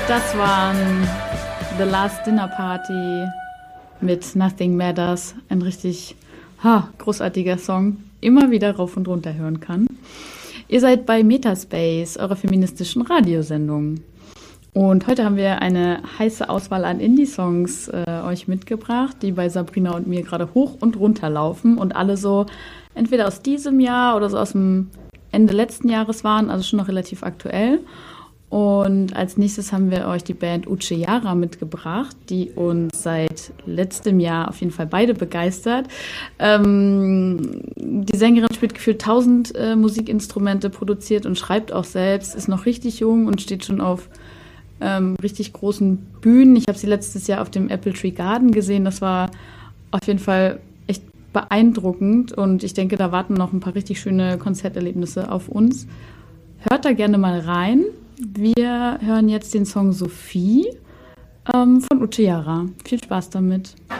Das waren The Last Dinner Party mit Nothing Matters. Ein richtig großartiger Song, immer wieder rauf und runter hören kann. Ihr seid bei Metaspace, eurer feministischen Radiosendung. Und heute haben wir eine heiße Auswahl an Indie-Songs euch mitgebracht, die bei Sabrina und mir gerade hoch und runter laufen und alle so entweder aus diesem Jahr oder so aus dem Ende letzten Jahres waren, also schon noch relativ aktuell. Und als nächstes haben wir euch die Band Uchiara mitgebracht, die uns seit letztem Jahr auf jeden Fall beide begeistert. Die Sängerin spielt gefühlt 1000 Musikinstrumente, produziert und schreibt auch selbst, ist noch richtig jung und steht schon auf richtig großen Bühnen. Ich habe sie letztes Jahr auf dem Apple Tree Garden gesehen. Das war auf jeden Fall echt beeindruckend und ich denke, da warten noch ein paar richtig schöne Konzerterlebnisse auf uns. Hört da gerne mal rein. Wir hören jetzt den Song Sophie von Uchiara. Viel Spaß damit.